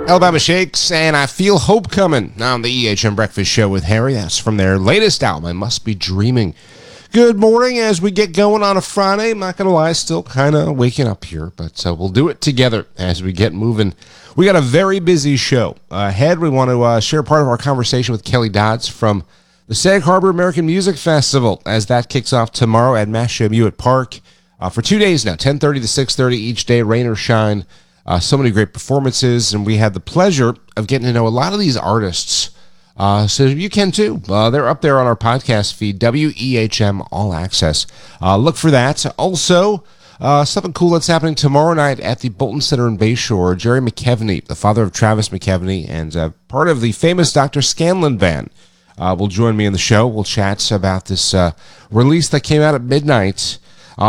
Alabama Shakes, and I Feel Hope Coming on the EHM Breakfast Show with Harry. That's from their latest album, I Must Be Dreaming. Good morning as we get going on a Friday. I'm not going to lie, still kind of waking up here, but we'll do it together as we get moving. We got a very busy show ahead. We want to share part of our conversation with Kelly Dodds from the Sag Harbor American Music Festival as that kicks off tomorrow at Massachusetts Park for 2 days now, 10:30 to 6:30 each day, rain or shine. So many great performances, and we had the pleasure of getting to know a lot of these artists. So you can too. They're up there on our podcast feed, WEHM All Access. Look for that. Also, something cool that's happening tomorrow night at the Bolton Center in Bayshore. Jerry McKevney, the father of Travis McKevney, and part of the famous Dr. Scanlon band, will join me in the show. We'll chat about this release that came out at midnight.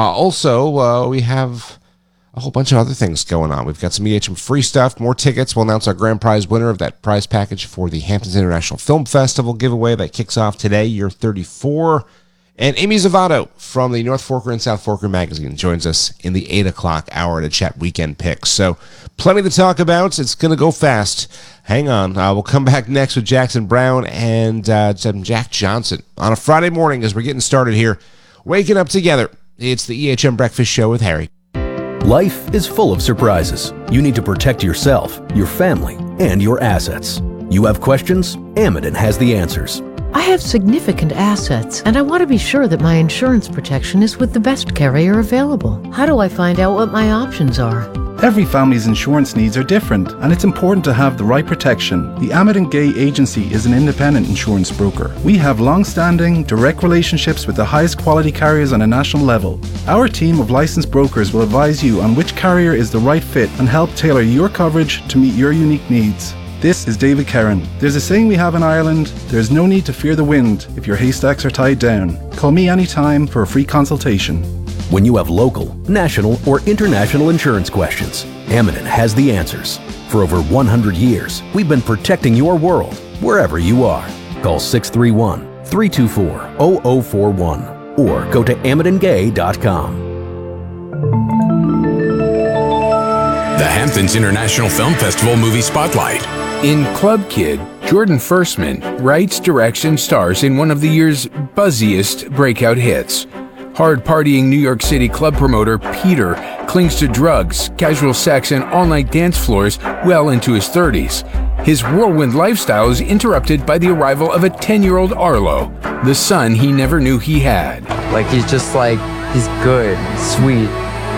Also, we have a whole bunch of other things going on. We've got some EHM free stuff, more tickets. We'll announce our grand prize winner of that prize package for the Hamptons International Film Festival giveaway that kicks off today, year 34. And Amy Zavato from the North Forker and South Forker magazine joins us in the 8 o'clock hour to chat weekend picks. So plenty to talk about. It's going to go fast. Hang on. We'll come back next with Jackson Brown and Jack Johnson on a Friday morning as we're getting started here. Waking up together. It's the EHM Breakfast Show with Harry. Life is full of surprises. You need to protect yourself, your family, and your assets. You have questions? Amidon has the answers. I have significant assets, and I want to be sure that my insurance protection is with the best carrier available. How do I find out what my options are? Every family's insurance needs are different, and it's important to have the right protection. The Amidon Gay Agency is an independent insurance broker. We have long-standing, direct relationships with the highest quality carriers on a national level. Our team of licensed brokers will advise you on which carrier is the right fit and help tailor your coverage to meet your unique needs. This is David Kerrin. There's a saying we have in Ireland, there's no need to fear the wind if your haystacks are tied down. Call me anytime for a free consultation. When you have local, national, or international insurance questions, Amidon has the answers. For over 100 years, we've been protecting your world, wherever you are. Call 631-324-0041 or go to AmidonGay.com. The Hamptons International Film Festival Movie Spotlight. In Club Kid, Jordan Firstman writes, directs, and stars in one of the year's buzziest breakout hits. Hard-partying New York City club promoter Peter clings to drugs, casual sex, and all-night dance floors well into his 30s. His whirlwind lifestyle is interrupted by the arrival of a 10-year-old Arlo, the son he never knew he had. He's good, sweet,